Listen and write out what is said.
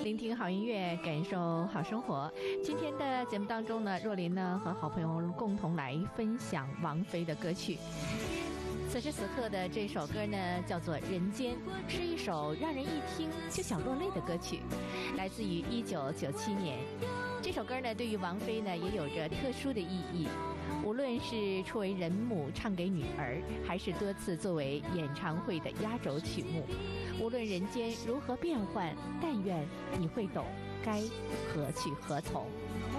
聆听好音乐，感受好生活。今天的节目当中呢，若琳呢和好朋友共同来分享王菲的歌曲。此时此刻的这首歌呢，叫做《人间》，是一首让人一听就想落泪的歌曲，来自于1997年。这首歌呢，对于王菲呢也有着特殊的意义。无论是初为人母唱给女儿，还是多次作为演唱会的压轴曲目，无论人间如何变幻，但愿你会懂该何去何从。